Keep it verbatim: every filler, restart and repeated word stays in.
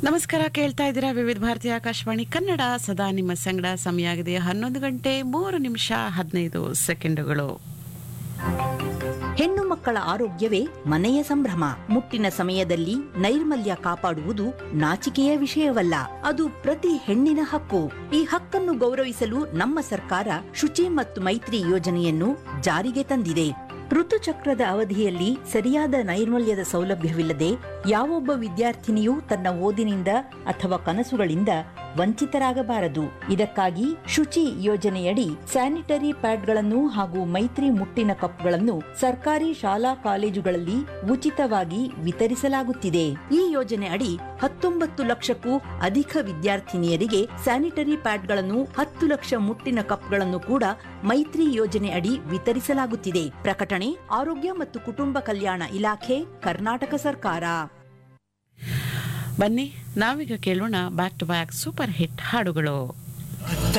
ನಮಸ್ಕಾರ, ಕೇಳ್ತಾ ಇದ್ದೀರಾ ವಿವಿಧ ಭಾರತಿ ಆಕಾಶವಾಣಿ ಕನ್ನಡ. ಸದಾ ನಿಮ್ಮ ಸಂಗಡ. ಸಮಯ ಆಗಿದೆ ಹನ್ನೊಂದು ಗಂಟೆ ಮೂರು ನಿಮಿಷ ಹದಿನೈದು ಸೆಕೆಂಡುಗಳು. ಹೆಣ್ಣು ಮಕ್ಕಳ ಆರೋಗ್ಯವೇ ಮನೆಯ ಸಂಭ್ರಮ. ಮುಟ್ಟಿನ ಸಮಯದಲ್ಲಿ ನೈರ್ಮಲ್ಯ ಕಾಪಾಡುವುದು ನಾಚಿಕೆಯ ವಿಷಯವಲ್ಲ, ಅದು ಪ್ರತಿ ಹೆಣ್ಣಿನ ಹಕ್ಕು. ಈ ಹಕ್ಕನ್ನು ಗೌರವಿಸಲು ನಮ್ಮ ಸರ್ಕಾರ ಶುಚಿ ಮತ್ತು ಮೈತ್ರಿ ಯೋಜನೆಯನ್ನು ಜಾರಿಗೆ ತಂದಿದೆ. ಋತುಚಕ್ರದ ಅವಧಿಯಲ್ಲಿ ಸರಿಯಾದ ನೈರ್ಮಲ್ಯದ ಸೌಲಭ್ಯವಿಲ್ಲದೆ ಯಾವೊಬ್ಬ ವಿದ್ಯಾರ್ಥಿನಿಯೂ ತನ್ನ ಓದಿನಿಂದ ಅಥವಾ ಕನಸುಗಳಿಂದ ವಂಚಿತರಾಗಬಾರದು. ಇದಕ್ಕಾಗಿ ಶುಚಿ ಯೋಜನೆಯಡಿ ಸ್ಯಾನಿಟರಿ ಪ್ಯಾಡ್ಗಳನ್ನು ಹಾಗೂ ಮೈತ್ರಿ ಮುಟ್ಟಿನ ಕಪ್ಗಳನ್ನು ಸರ್ಕಾರಿ ಶಾಲಾ ಕಾಲೇಜುಗಳಲ್ಲಿ ಉಚಿತವಾಗಿ ವಿತರಿಸಲಾಗುತ್ತಿದೆ. ಈ ಯೋಜನೆ ಅಡಿ ಹತ್ತೊಂಬತ್ತು ಲಕ್ಷಕ್ಕೂ ಅಧಿಕ ವಿದ್ಯಾರ್ಥಿನಿಯರಿಗೆ ಸ್ಯಾನಿಟರಿ ಪ್ಯಾಡ್ಗಳನ್ನು, ಹತ್ತು ಲಕ್ಷ ಮುಟ್ಟಿನ ಕಪ್ಗಳನ್ನು ಕೂಡ ಮೈತ್ರಿ ಯೋಜನೆ ಅಡಿ ವಿತರಿಸಲಾಗುತ್ತಿದೆ. ಪ್ರಕಟಣೆ ಆರೋಗ್ಯ ಮತ್ತು ಕುಟುಂಬ ಕಲ್ಯಾಣ ಇಲಾಖೆ, ಕರ್ನಾಟಕ ಸರ್ಕಾರ. ಬನ್ನಿ ನಾವೀಗ ಕೇಳೋಣ back to back super hit ಹಾಡುಗಳು.